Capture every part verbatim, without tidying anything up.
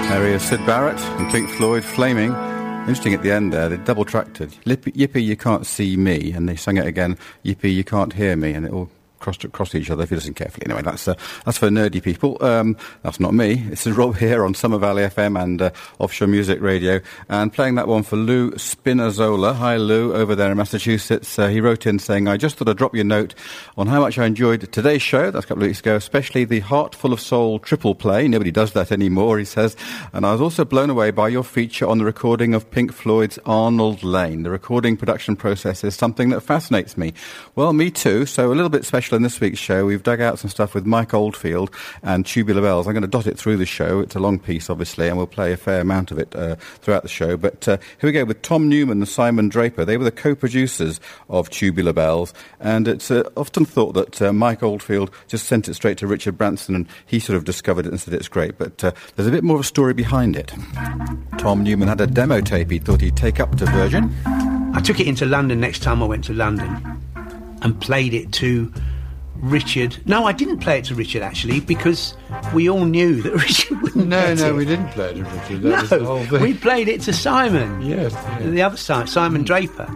There he is, Syd Barrett and Pink Floyd, Flaming. Interesting at the end there, they double-tracked it. Yippee, you can't see me, and they sang it again, Yippee, you can't hear me, and it all crossed across each other if you listen carefully. Anyway, that's uh, that's for nerdy people. Um, that's not me. This is Rob here on Summer Valley F M and uh, Offshore Music Radio, and playing that one for Lou Spinazzola. Hi, Lou, over there in Massachusetts. Uh, he wrote in saying, I just thought I'd drop you a note on how much I enjoyed today's show, that's a couple of weeks ago, especially the Heart Full of Soul triple play. Nobody does that anymore, he says. And I was also blown away by your feature on the recording of Pink Floyd's Arnold Lane. The recording production process is something that fascinates me. Well, me too. So a little bit special in this week's show. We've dug out some stuff with Mike Oldfield and Tubular Bells. I'm going to dot it through the show. It's a long piece, obviously, and we'll play a fair amount of it uh, throughout the show. But uh, here we go with Tom Newman and Simon Draper. They were the co-producers of Tubular Bells, and it's uh, often thought that uh, Mike Oldfield just sent it straight to Richard Branson, and he sort of discovered it and said it's great. But uh, there's a bit more of a story behind it. Tom Newman had a demo tape he thought he'd take up to Virgin. I took it into London next time I went to London and played it to Richard. No, I didn't play it to Richard, actually, because we all knew that Richard wouldn't No, get no, it. we didn't play it to Richard. That no, was the whole thing. We played it to Simon. Yes, yes. The other side, Simon Draper.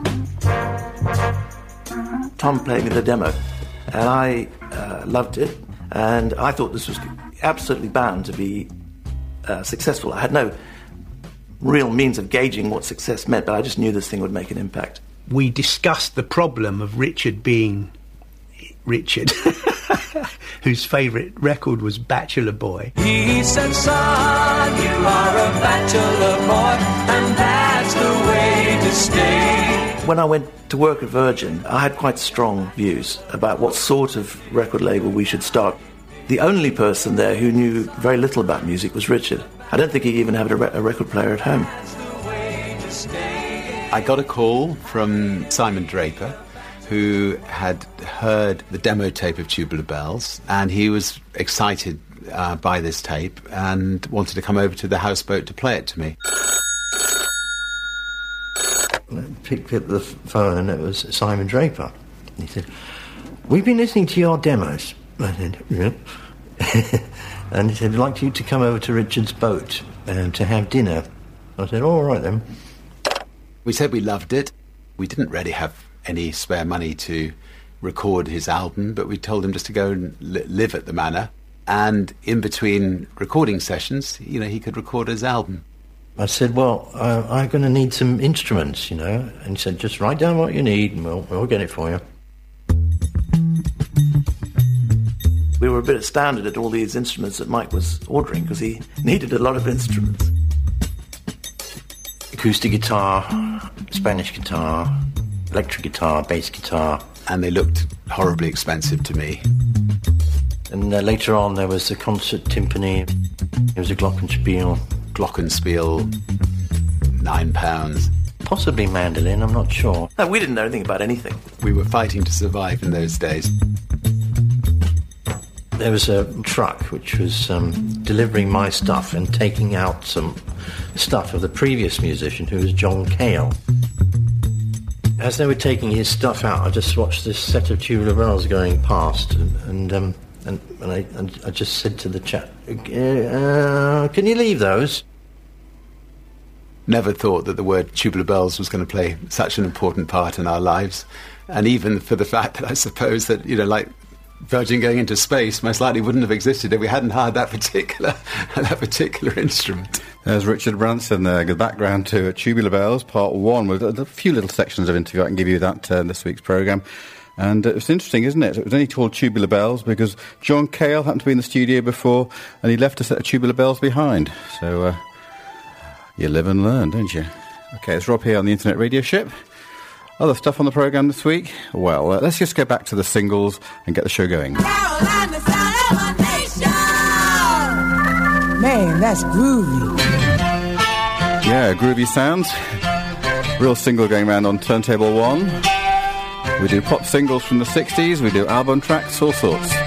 Tom played me the demo, and I uh, loved it, and I thought this was absolutely bound to be uh, successful. I had no real means of gauging what success meant, but I just knew this thing would make an impact. We discussed the problem of Richard being Richard, whose favourite record was Bachelor Boy. He said, son, you are a bachelor boy, and that's the way to stay. When I went to work at Virgin, I had quite strong views about what sort of record label we should start. The only person there who knew very little about music was Richard. I don't think he even had a, re- a record player at home. I got a call from Simon Draper, who had heard the demo tape of Tubular Bells, and he was excited uh, by this tape and wanted to come over to the houseboat to play it to me. I picked up the phone and it was Simon Draper. He said, we've been listening to your demos. I said, yeah. And he said, I'd like you to come over to Richard's boat um, to have dinner. I said, all right then. We said we loved it. We didn't really have any spare money to record his album, but we told him just to go and li- live at the Manor, and in between recording sessions, you know, he could record his album. I said, well, uh, I'm going to need some instruments, you know, and he said, just write down what you need and we'll, we'll get it for you. We were a bit astounded at all these instruments that Mike was ordering, because he needed a lot of instruments. Acoustic guitar, Spanish guitar, electric guitar, bass guitar. And they looked horribly expensive to me. And uh, later on there was a concert timpani, there was a glockenspiel. Glockenspiel, nine pounds. Possibly mandolin, I'm not sure. No, we didn't know anything about anything. We were fighting to survive in those days. There was a truck which was um, delivering my stuff and taking out some stuff of the previous musician, who was John Cale. As they were taking his stuff out, I just watched this set of Tubular Bells going past, and and, um, and, and, I, and I just said to the chap, uh, can you leave those? Never thought that the word Tubular Bells was going to play such an important part in our lives, and even for the fact that I suppose that, you know, like Virgin going into space most likely wouldn't have existed if we hadn't hired that particular that particular instrument. There's Richard Branson there, the background to Tubular Bells, part one, with a few little sections of interview. I can give you that uh, this week's programme. And uh, it's interesting, isn't it? It was only called Tubular Bells because John Cale happened to be in the studio before, and he left a set of Tubular Bells behind. So uh, you live and learn, don't you? Okay, it's Rob here on the Internet Radio Ship. Other stuff on the programme this week? Well, uh, let's just go back to the singles and get the show going. Caroline, the sound of a nation. Man, that's groovy. Yeah, groovy sounds. Real single going around on Turntable One. We do pop singles from the sixties, we do album tracks, all sorts.